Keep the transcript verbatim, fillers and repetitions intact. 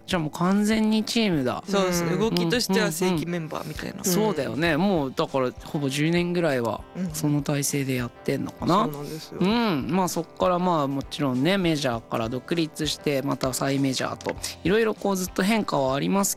じゃあもう完全にチームだ。 そうです、 うん、 動きとしては正規メンバーみたいな、うん、 そうだよね。もうだからほぼじゅうねんぐらいはその体制でやってんのかな、 うん、そうなんですよ、 うん、まあそっからまあもちろんねメジャーから独立してまた再メジャーといろいろこうずっと変化はあります